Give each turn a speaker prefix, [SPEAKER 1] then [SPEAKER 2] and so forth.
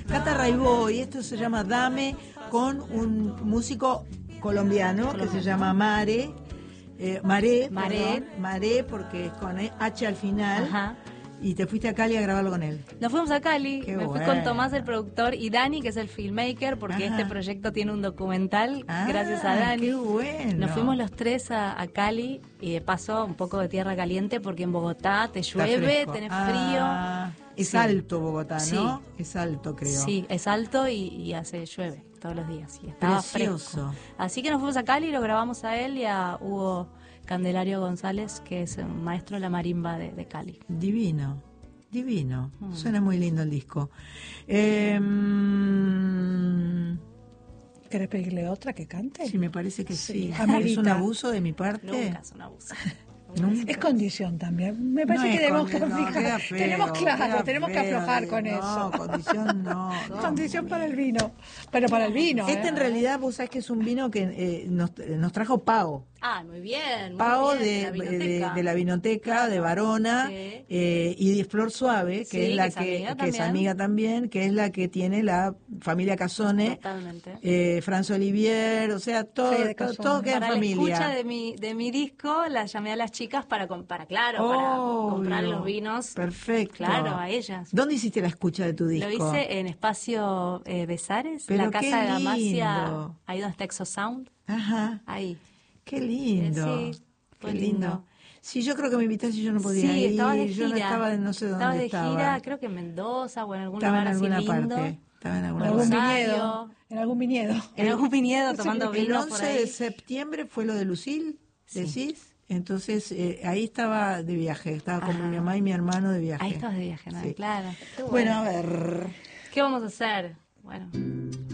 [SPEAKER 1] Cata Raibó, y esto se llama Dame, con un músico colombiano que se llama Maré, porque es con H al final.
[SPEAKER 2] Ajá.
[SPEAKER 1] Y te fuiste a Cali a grabarlo con él.
[SPEAKER 2] Nos fuimos a Cali,
[SPEAKER 1] Qué
[SPEAKER 2] me fui
[SPEAKER 1] bueno.
[SPEAKER 2] con Tomás, el productor, y Dani, que es el filmmaker, porque
[SPEAKER 1] Ajá.
[SPEAKER 2] este proyecto tiene un documental, gracias a Dani.
[SPEAKER 1] Qué bueno.
[SPEAKER 2] Nos fuimos los tres a Cali, y de paso un poco de tierra caliente, porque en Bogotá te llueve, tenés frío.
[SPEAKER 1] Es
[SPEAKER 2] Sí.
[SPEAKER 1] alto Bogotá, ¿no?
[SPEAKER 2] Sí.
[SPEAKER 1] Es alto, creo.
[SPEAKER 2] Sí, es alto y llueve todos los días. Y estaba
[SPEAKER 1] Precioso.
[SPEAKER 2] fresco. Así que nos fuimos a Cali y lo grabamos a él y a Hugo Candelario González, que es un maestro de la marimba de Cali.
[SPEAKER 1] Divino. Divino. Suena muy lindo el disco.
[SPEAKER 3] ¿Querés pedirle otra que cante?
[SPEAKER 1] Sí, me parece que sí.
[SPEAKER 3] Amerita.
[SPEAKER 1] ¿Es un abuso de mi parte?
[SPEAKER 2] Nunca es un abuso.
[SPEAKER 1] Nunca.
[SPEAKER 3] Es condición también. Me parece
[SPEAKER 1] No
[SPEAKER 3] que
[SPEAKER 1] es
[SPEAKER 3] debemos
[SPEAKER 1] queda
[SPEAKER 3] fijar.
[SPEAKER 1] feo,
[SPEAKER 3] Tenemos
[SPEAKER 1] queda
[SPEAKER 3] tenemos que
[SPEAKER 1] feo,
[SPEAKER 3] aflojar con
[SPEAKER 1] no,
[SPEAKER 3] eso.
[SPEAKER 1] Condición no.
[SPEAKER 3] Condición para el vino. Pero para el vino.
[SPEAKER 1] Este en realidad, vos sabés que es un vino que nos trajo Pao.
[SPEAKER 2] Ah, muy bien. Muy
[SPEAKER 1] Pao
[SPEAKER 2] bien,
[SPEAKER 1] de la vinoteca de Varona,
[SPEAKER 2] Sí.
[SPEAKER 1] y de Flor Suave, que
[SPEAKER 2] Sí,
[SPEAKER 1] es la
[SPEAKER 2] que es amiga
[SPEAKER 1] que es
[SPEAKER 2] también.
[SPEAKER 1] amiga también, que es la que tiene la familia Casone,
[SPEAKER 2] Totalmente.
[SPEAKER 1] Franz Olivier, o sea, todo
[SPEAKER 3] Fede Casone.
[SPEAKER 1] todo queda en
[SPEAKER 2] Para la
[SPEAKER 1] familia.
[SPEAKER 2] escucha de mi disco, las llamé a las chicas para comprar
[SPEAKER 1] Obvio.
[SPEAKER 2] los vinos.
[SPEAKER 1] Perfecto.
[SPEAKER 2] Claro, a ellas.
[SPEAKER 1] ¿Dónde hiciste la escucha de tu disco?
[SPEAKER 2] Lo hice en Espacio Besares,
[SPEAKER 1] Pero
[SPEAKER 2] la
[SPEAKER 1] qué
[SPEAKER 2] casa de Damasia,
[SPEAKER 1] lindo.
[SPEAKER 2] ahí donde está Exo Sound,
[SPEAKER 1] Ajá.
[SPEAKER 2] ahí.
[SPEAKER 1] Qué lindo.
[SPEAKER 2] Sí, fue lindo.
[SPEAKER 1] Sí, yo creo que me invitaste y yo no podía
[SPEAKER 2] Sí,
[SPEAKER 1] ir.
[SPEAKER 2] estabas de
[SPEAKER 1] Yo no
[SPEAKER 2] gira.
[SPEAKER 1] estaba, no sé dónde
[SPEAKER 2] Estabas de gira, creo que en Mendoza o en algún
[SPEAKER 1] Estaba en
[SPEAKER 2] lugar así
[SPEAKER 1] alguna
[SPEAKER 2] lindo.
[SPEAKER 1] parte. Estaba en
[SPEAKER 3] En
[SPEAKER 1] alguna
[SPEAKER 3] algún
[SPEAKER 1] parte.
[SPEAKER 3] viñedo. En algún viñedo.
[SPEAKER 2] En algún viñedo
[SPEAKER 1] El
[SPEAKER 2] tomando vino por
[SPEAKER 1] 11
[SPEAKER 2] ahí.
[SPEAKER 1] de septiembre fue lo de Lucil,
[SPEAKER 2] Sí.
[SPEAKER 1] decís. Entonces, ahí estaba de viaje. Estaba con
[SPEAKER 2] Ajá.
[SPEAKER 1] mi mamá y mi hermano de viaje.
[SPEAKER 2] Ahí estabas de viaje, ¿no?
[SPEAKER 1] Sí.
[SPEAKER 2] Claro. Qué
[SPEAKER 1] Bueno, a ver.
[SPEAKER 2] ¿Qué vamos a hacer? Bueno.